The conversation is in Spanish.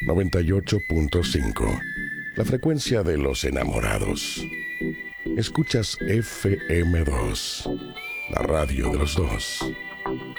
98.5. La frecuencia de los enamorados. Escuchas FM2, la radio de los dos.